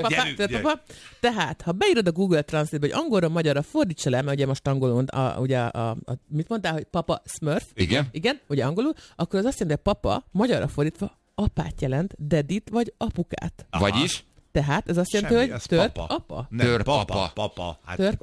Törpapa. Tehát, ha beírod a Google Translate-be, hogy angolra, magyarra fordítsa le, mert ugye most angolul, ugye mit mondtál, hogy papa Smurf? Igen, ugye angolul, akkor az azt jelenti, hogy papa, magyarra fordítva, apát jelent, dadit vagy apukát. Aha. Vagyis? Tehát ez azt jelenti, hogy törpapa. Törpapa.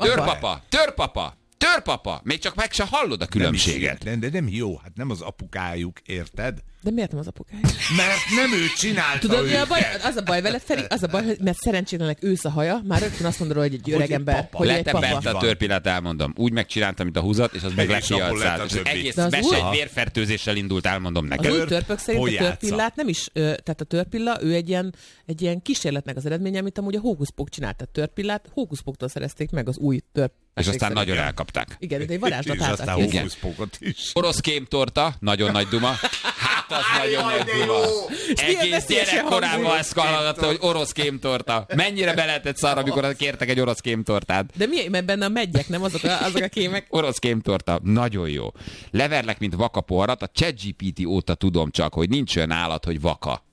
Törpapa. Még csak meg se hallod a különbséget. De nem jó, hát nem az apukájuk, érted? De miért nem az apukájuk? Mert nem ő csinálta. Tudod, mi a baj? Az a baj veled, Feri, az a baj, mert szerencsétlenek ősz a haja, már rögtön azt mondod, hogy egy öreg ember, hogy egy papa. Lettem bent a törpillát, elmondom. Úgy megcsináltam, mint a húzat, és az meg lekialcált. És az egész mese egy vérfertőzéssel indult, elmondom neked. Az új törpök szerint a törpillát nem is, tehát a törpilla, ő egy ilyen kísérletnek az eredménye, amit amúgy a Hókuszpók csinált. A törpillát Hókuszpóktól szerezték meg az új törp. És aztán nagyon elkapták. Igen, de egy varázslat és aztán Hókuszpókot is. Orosz kémtorta, nagyon nagy duma. Hát az nagyon nagy duma. Egész gyerekkorában ezt hallgatta, hogy orosz kémtorta. Mennyire be lehetett szarra, amikor kértek egy orosz kémtortát. De mi? Mert benne a meggyek, nem azok a kémek? Orosz kémtorta, nagyon jó. Leverlek, mint vaka poharat, a ChatGPT óta tudom csak, hogy nincs olyan állat, hogy vaka.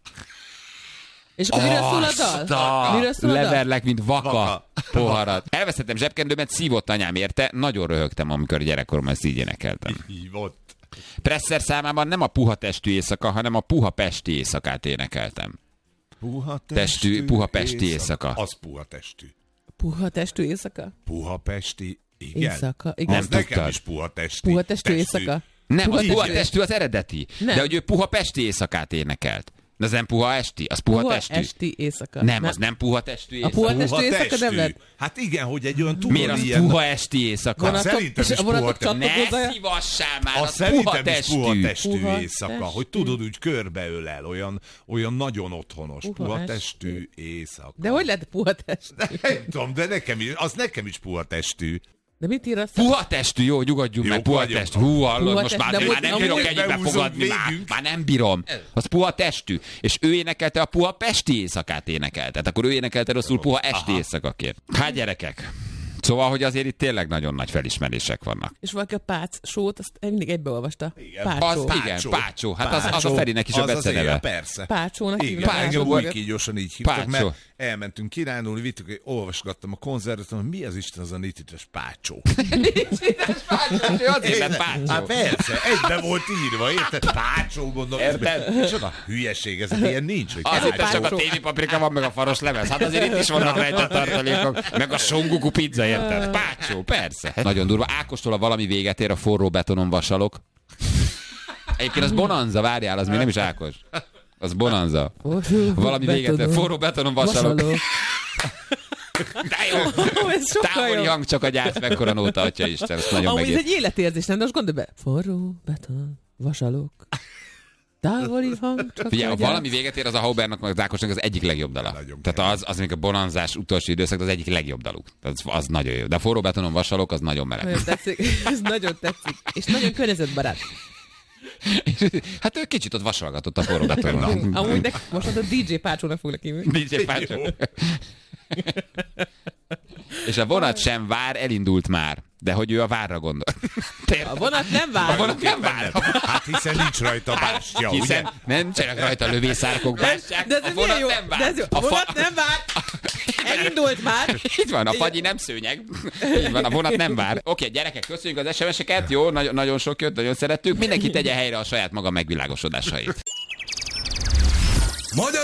És akkor miről szól a dal? Miről szól a dal? Leverlek, mint vaka poharat. Elvesztettem zsebkendőmet, szívott anyám érte, nagyon röhögtem, amikor gyerekkoromban ezt így énekeltem. Hívott. Presser számában nem a puha testű éjszaka, hanem a puha pesti éjszakát énekeltem. Puha pesti éjszaka. Az puha testű. Puha testű éjszaka? Puha pesti, igen. Éjszaka, igen. Az nekem is puha testű. Puha testű éjszaka? Nem, az puha testű az eredeti. Nem. De hogy ő puha pesti éjszakát énekelt. De az nem puha esti, az puha testű. Esti éjszaka. Nem, az nem puha testű éjszaka. A puha testű éjszaka nem lett? Hát igen, hogy egy olyan tudod miért az ilyen... puha esti éjszaka? Szerintem is puha testű. Ne szívassál már, az puha testű éjszaka. Hogy tudod, úgy körbeölel, olyan nagyon otthonos. Puha testű éjszaka. De hogy lehet puha testű? Nem tudom, de nekem is puha testű. De mit ír azt? Puha testű, jó, nyugodjunk meg, puha testű. Hú, hallod, most már nem bírok egyikbe fogadni, már nem bírom. Az puha testű. És ő énekelte a puha pesti éjszakát énekelte. Tehát akkor ő énekelte rosszul puha esti éjszakaként. Hát gyerekek. Szóval, hogy azért itt tényleg nagyon nagy felismerések vannak. És valaki a Pác sót, azt mindig egybeolvasta. Pácsó. Igen, Pácsó. Hát az a Ferinek is a beceneve. Persze. Pácsónak hívják. Engem új kígyósan így hívtak, mert elmentünk királyulni, vittük, olvasgattam a konzervet, hogy mi az Isten az a nitites Pácsó. Nitites Pácsó, azért lett Pácsó. Hát persze, egybe volt írva, érted? Pácsó, mondom. Érted? Csoda hülyeség, ez ilyen nincs. Azért csak a téli paprika van, meg a faros lemez. Hát azért itt is vannak rejtett tartalékok, meg a songuku pizza, érted? Pácsó, persze. Nagyon durva. Ákostól a valami véget ér, a forró betonon vasalok. Egyébként az bonanza, várjál, az még nem is Ákos. Az bonanza. Valami véget ér, forró betonon vasalok. De jó! Távoli hang csak a gyász, mekkora nóta, atya Isten. Ezt nagyon megért. Ez egy életérzés, nem? De most gondolj be. Forró beton vasalok. Távoli hang, csak figyelj, valami véget ér, az a Haubernak, meg az Ákosnak az egyik legjobb dala. Tehát az még a bonanzás utolsó időszak, az egyik legjobb daluk. Az nagyon jó. De a forró betonon vasalok, az nagyon meleg. Nagyon tetszik. Ez nagyon tetszik. És nagyon környezetbarát. Hát ő kicsit ott vasalgatott a forró betonon. Amúgy most a DJ Pácsónak foglak hívni. DJ Pácsó. És a vonat sem vár, elindult már. De hogy ő a várra gondol. A vonat nem vár. A vonat nem vár. Hát hiszen nincs rajta bástya, hiszen ugye? nincsenek rajta lövészárkok, bástyák. De a vonat nem vár. A vonat nem vár. Elindult már. Itt van, a fagyi nem szőnyeg. Így van, a vonat nem vár. Oké, gyerekek, köszönjük az SMS-eket. Jó, nagyon sok jött, nagyon szerettük. Mindenki tegye helyre a saját maga megvilágosodásait.